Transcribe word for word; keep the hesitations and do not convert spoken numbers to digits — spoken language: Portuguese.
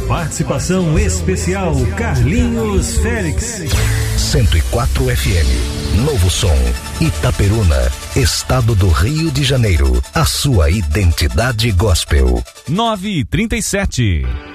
Participação especial Carlinhos Félix. cento e quatro F M, Novo Som, Itaperuna, Estado do Rio de Janeiro. A sua identidade gospel. nove e trinta e sete.